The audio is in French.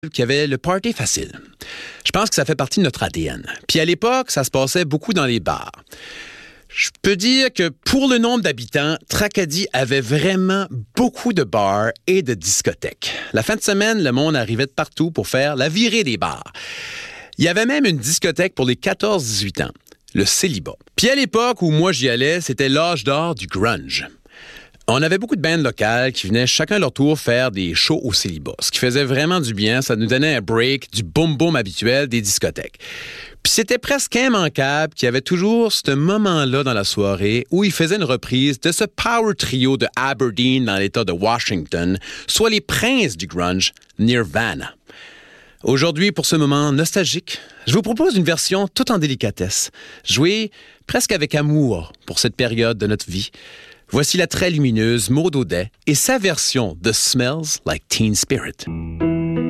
qui avait le party facile. Je pense que ça fait partie de notre ADN. Puis à l'époque, ça se passait beaucoup dans les bars. Je peux dire que pour le nombre d'habitants, Tracadie avait vraiment beaucoup de bars et de discothèques. La fin de semaine, le monde arrivait de partout pour faire la virée des bars. Il y avait même une discothèque pour les 14-18 ans, le Célibat. Puis à l'époque où moi j'y allais, c'était l'âge d'or du grunge. On avait beaucoup de bands locales qui venaient chacun à leur tour faire des shows au Célibat, ce qui faisait vraiment du bien. Ça nous donnait un break du boom-boom habituel des discothèques. Puis c'était presque immanquable qu'il y avait toujours ce moment-là dans la soirée où ils faisaient une reprise de ce power trio de Aberdeen dans l'État de Washington, soit les princes du grunge, Nirvana. Aujourd'hui, pour ce moment nostalgique, je vous propose une version toute en délicatesse, jouée presque avec amour pour cette période de notre vie. Voici la très lumineuse Maud Audet et sa version de Smells Like Teen Spirit.